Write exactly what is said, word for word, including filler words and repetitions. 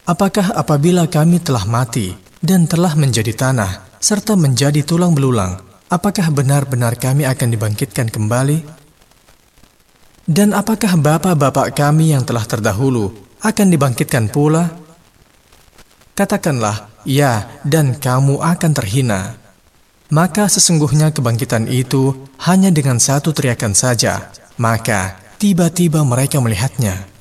Apakah apabila kami telah mati dan telah menjadi tanah, serta menjadi tulang belulang, apakah benar-benar kami akan dibangkitkan kembali? Dan apakah bapa-bapak kami yang telah terdahulu akan dibangkitkan pula? Katakanlah, ya, dan kamu akan terhina. Maka sesungguhnya kebangkitan itu hanya dengan satu teriakan saja, maka tiba-tiba mereka melihatnya.